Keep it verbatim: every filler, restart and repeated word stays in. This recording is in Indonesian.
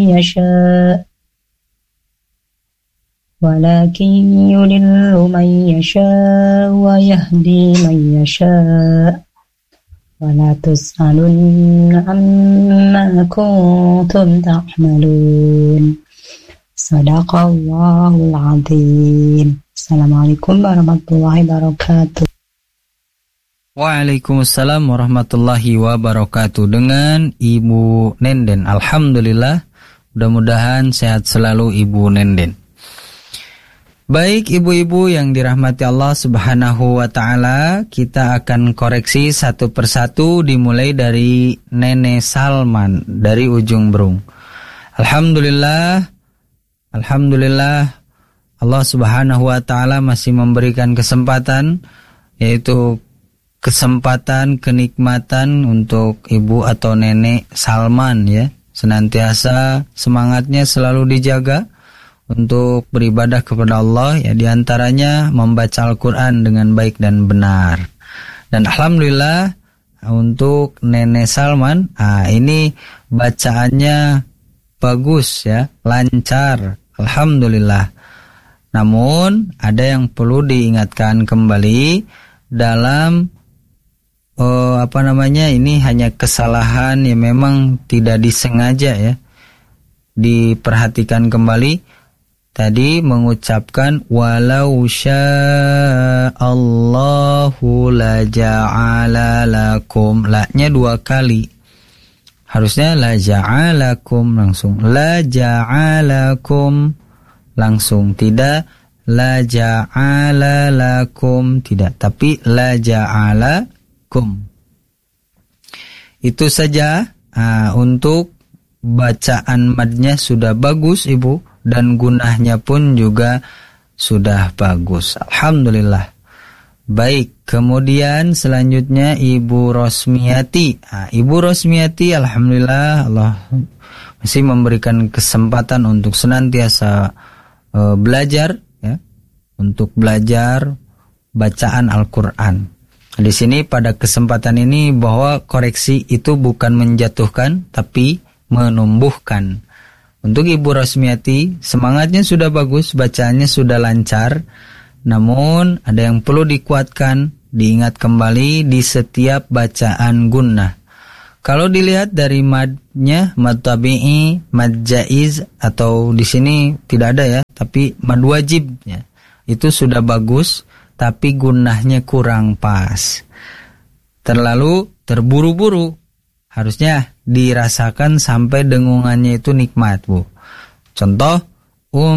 يشاء ولكن يضل من يشاء ويهدي من يشاء ولا تسألن عما كنتم تعملون صدق الله العظيم. Assalamualaikum warahmatullahi wabarakatuh. Waalaikumsalam warahmatullahi wabarakatuh. Dengan Ibu Nenden. Alhamdulillah, mudah-mudahan sehat selalu Ibu Nenden. Baik ibu-ibu yang dirahmati Allah Subhanahu wa ta'ala, kita akan koreksi satu persatu dimulai dari Nenek Salman dari Ujung Berung. Alhamdulillah, Alhamdulillah Allah Subhanahu wa ta'ala masih memberikan kesempatan, yaitu kesempatan, kenikmatan untuk ibu atau nenek Salman ya. Senantiasa semangatnya selalu dijaga untuk beribadah kepada Allah ya, diantaranya membaca Al-Quran dengan baik dan benar. Dan alhamdulillah untuk Nenek Salman, ah, ini bacaannya bagus ya, lancar, alhamdulillah. Namun ada yang perlu diingatkan kembali dalam oh, apa namanya ini hanya kesalahan yang memang tidak disengaja ya. Diperhatikan kembali. Tadi mengucapkan walau sya'allahu la ja'ala lakum. La-nya dua kali. Harusnya la ja'alakum langsung. La ja'alakum langsung. Tidak la ja'ala lakum. Tidak. Tapi la ja'alakum. Itu saja. Nah, untuk bacaan madnya sudah bagus ibu. Dan gunahnya pun juga sudah bagus. Alhamdulillah. Baik, kemudian selanjutnya Ibu Rosmiati. Nah, Ibu Rosmiati, alhamdulillah Allah masih memberikan kesempatan untuk senantiasa uh, belajar, ya, untuk belajar bacaan Al-Quran. Di sini pada kesempatan ini bahwa koreksi itu bukan menjatuhkan, tapi menumbuhkan. Untuk Ibu Rosmiati, semangatnya sudah bagus, bacaannya sudah lancar. Namun ada yang perlu dikuatkan, diingat kembali di setiap bacaan gunnah. Kalau dilihat dari madnya, mad tabi'i, mad jaiz, atau di sini tidak ada ya, tapi mad wajibnya. Itu sudah bagus, tapi gunnahnya kurang pas. Terlalu terburu-buru. Harusnya dirasakan sampai dengungannya itu nikmat, Bu. Contoh, um